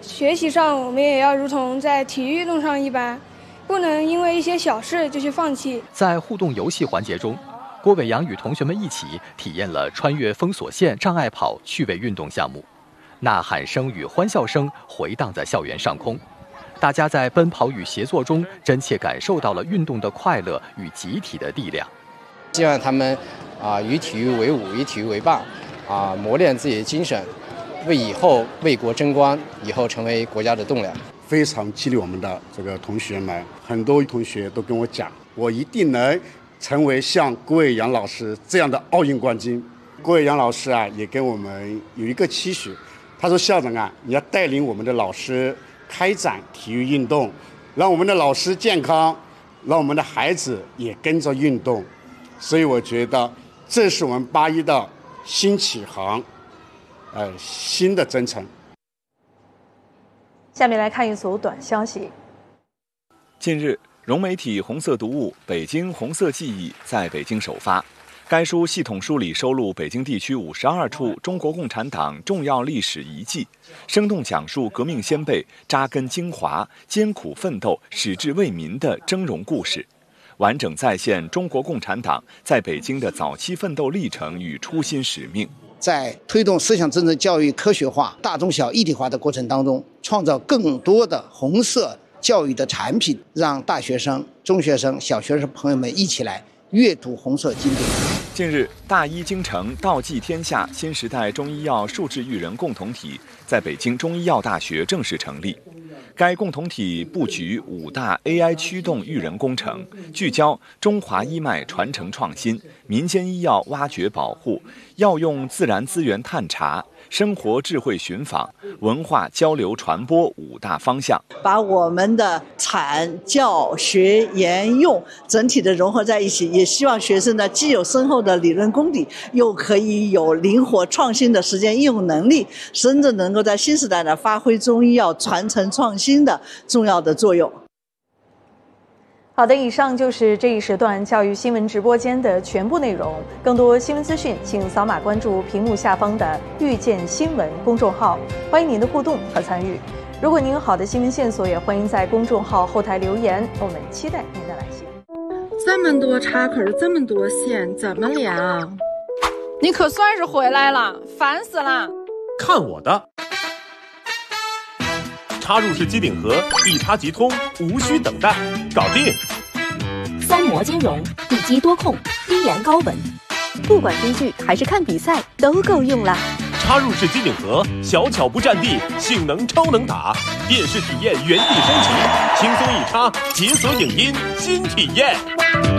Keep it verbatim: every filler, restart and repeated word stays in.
学习上我们也要如同在体育运动上一般，不能因为一些小事就去放弃。 在互动游戏环节中，郭伟阳与同学们一起体验了穿越封锁线障碍跑趣味运动项目，呐喊声与欢笑声回荡在校园上空，大家在奔跑与协作中真切感受到了运动的快乐与集体的力量。 希望他们啊、呃、以体育为伍，以体育为伴，啊、呃、磨练自己的精神，为以后为国争光，以后成为国家的栋梁。 非常激励我们的这个同学们，很多同学都跟我讲，我一定能成为像郭伟阳老师这样的奥运冠军。郭伟阳老师啊，也跟我们有一个期许，他说：“校长啊，你要带领我们的老师开展体育运动，让我们的老师健康，让我们的孩子也跟着运动。”所以我觉得这是我们八一的新起航，呃，新的征程。 下面来看一组短消息。 近日，融媒体红色读物《北京红色记忆》在北京首发。该书系统梳理收录北京地区五十二处中国共产党重要历史遗迹，生动讲述革命先辈扎根精华、艰苦奋斗、矢志为民的峥嵘故事，完整再现中国共产党在北京的早期奋斗历程与初心使命。 在推动思想政治教育科学化、大中小一体化的过程当中，创造更多的红色教育的产品，让大学生、中学生、小学生朋友们一起来阅读红色经典。 近日，大医精诚、道济天下新时代中医药数字育人共同体在北京中医药大学正式成立。该共同体布局五大 A I 驱动育人工程，聚焦中华医脉传承创新、民间医药挖掘保护、药用自然资源探查、生活智慧寻访、文化交流传播五大方向， 把我们的产教学研用整体的融合在一起，也希望学生呢既有深厚的理论功底，又可以有灵活创新的实践应用能力，真正能够在新时代呢发挥中医药传承创新的重要的作用。 好的，以上就是这一时段教育新闻直播间的全部内容。更多新闻资讯，请扫码关注屏幕下方的“遇见新闻”公众号，欢迎您的互动和参与。如果您有好的新闻线索，也欢迎在公众号后台留言，我们期待您的来信。 这么多插口，这么多线，怎么连啊？ 你可算是回来了，烦死了！ 看我的！插入式机顶盒，一插即通，无需等待，搞定。 三模兼容，地基多控，低延高稳，不管追剧还是看比赛都够用了。 插入式机顶盒，小巧不占地，性能超能打，电视体验原地升级，轻松一插，解锁影音新体验。